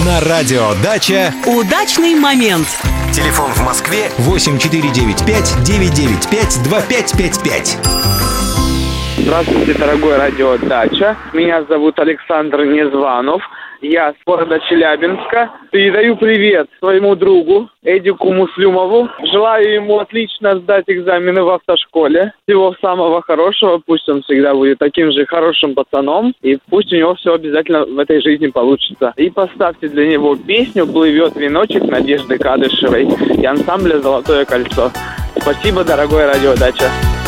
На радио «Дача» удачный момент. Телефон в Москве 8495-995-2555. Здравствуйте, дорогой радио «Дача». Меня зовут Александр Незванов. Я с города Челябинска. Передаю привет своему другу Эдику Муслюмову. Желаю ему отлично сдать экзамены в автошколе. Всего самого хорошего. Пусть он всегда будет таким же хорошим пацаном. И пусть у него все обязательно в этой жизни получится. И поставьте для него песню «Плывет веночек» Надежды Кадышевой и ансамбля «Золотое кольцо». Спасибо, дорогое радио «Дача».